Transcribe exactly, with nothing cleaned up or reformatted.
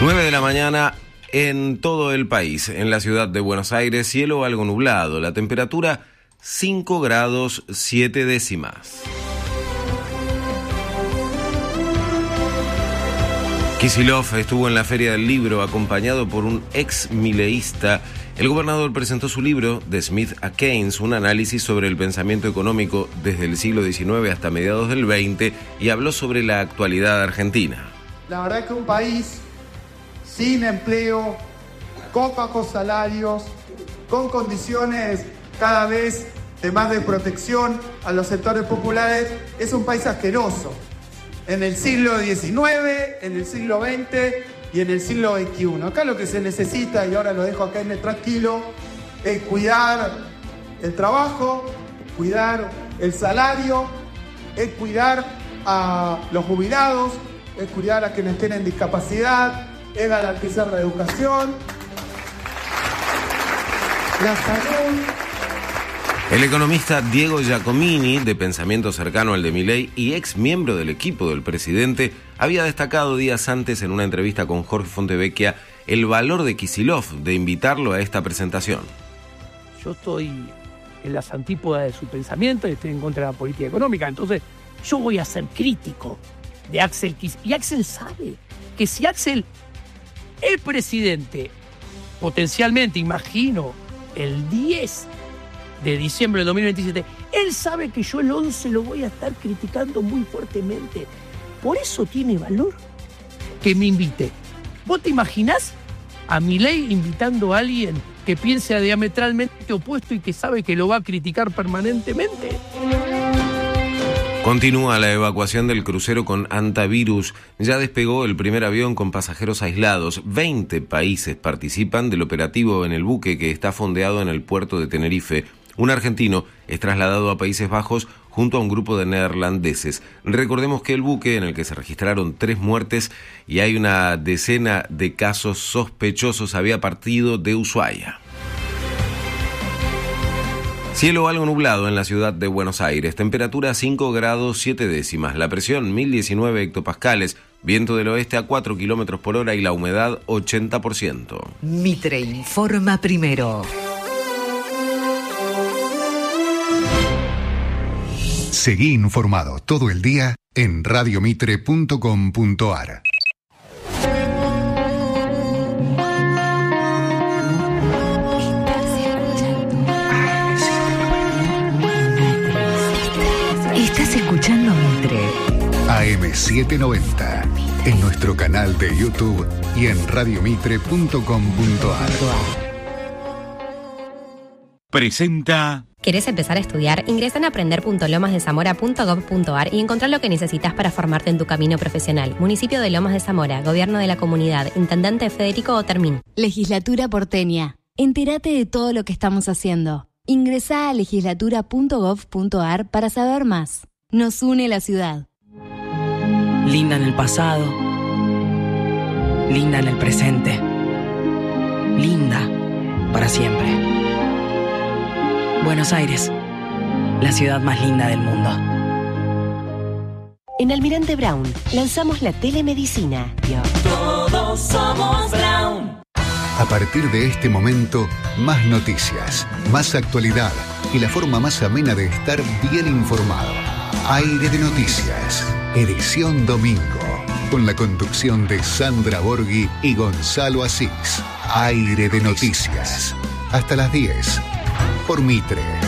nueve de la mañana en todo el país. En la ciudad de Buenos Aires, cielo algo nublado. La temperatura cinco grados siete décimas. Kicillof estuvo en la Feria del Libro acompañado por un ex mileísta. El gobernador presentó su libro, De Smith a Keynes, un análisis sobre el pensamiento económico desde el siglo diecinueve hasta mediados del veinte, y habló sobre la actualidad argentina. La verdad es que un país sin empleo, con bajos salarios, con condiciones cada vez de más de protección a los sectores populares, es un país asqueroso. En el siglo diecinueve, en el siglo veinte y en el siglo veintiuno. Acá lo que se necesita, y ahora lo dejo acá en el tranquilo, es cuidar el trabajo, cuidar el salario, es cuidar a los jubilados, es cuidar a quienes tienen discapacidad, es garantizar la educación, la salud. El economista Diego Giacomini, de pensamiento cercano al de Milei y ex miembro del equipo del presidente, había destacado días antes en una entrevista con Jorge Fontevecchia el valor de Kicillof de invitarlo a esta presentación. Yo estoy en las antípodas de su pensamiento y estoy en contra de la política económica, entonces yo voy a ser crítico de Axel Kicillof. Y Axel sabe que si Axel, el presidente, potencialmente, imagino, el diez de diciembre del dos mil veintisiete, él sabe que yo el once lo voy a estar criticando muy fuertemente. Por eso tiene valor que me invite. ¿Vos te imaginás a Milei invitando a alguien que piense diametralmente opuesto y que sabe que lo va a criticar permanentemente? Continúa la evacuación del crucero con antivirus. Ya despegó el primer avión con pasajeros aislados. veinte países participan del operativo en el buque que está fondeado en el puerto de Tenerife. Un argentino es trasladado a Países Bajos junto a un grupo de neerlandeses. Recordemos que el buque, en el que se registraron tres muertes y hay una decena de casos sospechosos, había partido de Ushuaia. Cielo algo nublado en la ciudad de Buenos Aires. Temperatura cinco grados siete décimas. La presión mil diecinueve hectopascales. Viento del oeste a cuatro kilómetros por hora y la humedad ochenta por ciento. Mitre informa primero. Seguí informado todo el día en radio mitre punto com punto ar. Estás escuchando Mitre. A M setecientos noventa, en nuestro canal de YouTube y en radio mitre punto com punto ar. Presenta... ¿Querés empezar a estudiar? Ingresa en aprender punto lomas de zamora punto gob punto ar y encontrá lo que necesitas para formarte en tu camino profesional. Municipio de Lomas de Zamora, Gobierno de la Comunidad, Intendente Federico Otermín. Legislatura porteña. Entérate de todo lo que estamos haciendo. Ingresá a legislatura punto gob punto ar para saber más. Nos une la ciudad. Linda en el pasado. Linda en el presente. Linda para siempre. Buenos Aires, la ciudad más linda del mundo. En Almirante Brown lanzamos la telemedicina. Todos somos Brown. A partir de este momento, más noticias, más actualidad y la forma más amena de estar bien informado. Aire de Noticias, edición domingo, con la conducción de Sandra Borghi y Gonzalo Asís. Aire de Noticias, hasta las diez. Por Mitre.